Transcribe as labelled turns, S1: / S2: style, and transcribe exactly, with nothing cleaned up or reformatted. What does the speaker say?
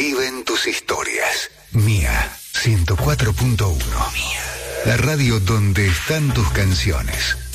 S1: Viven tus historias. Mía ciento cuatro punto uno. La radio donde están tus canciones.